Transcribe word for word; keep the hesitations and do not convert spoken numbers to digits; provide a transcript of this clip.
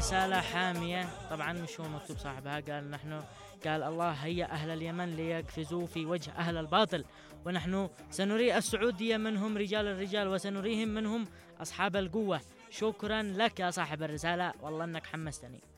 رسالة حامية. طبعا مش هو مكتوب صاحبها، قال نحن قال الله هيا أهل اليمن ليقفزوا في وجه أهل الباطل، ونحن سنري السعودية منهم رجال الرجال وسنريهم منهم أصحاب القوة. شكرا لك يا صاحب الرسالة، والله أنك حمستني.